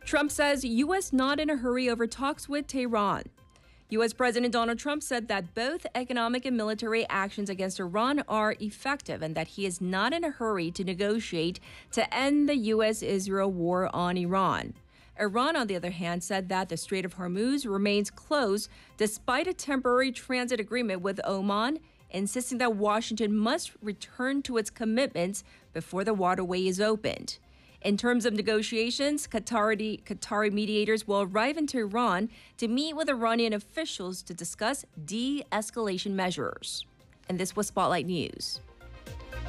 Trump says U.S. not in a hurry over talks with Tehran. U.S. President Donald Trump said that both economic and military actions against Iran are effective and that he is not in a hurry to negotiate to end the U.S.-Israel war on Iran. Iran, on the other hand, said that the Strait of Hormuz remains closed despite a temporary transit agreement with Oman, insisting that Washington must return to its commitments before the waterway is opened. In terms of negotiations, Qatari mediators will arrive in Tehran to meet with Iranian officials to discuss de-escalation measures. And this was Spotlight News.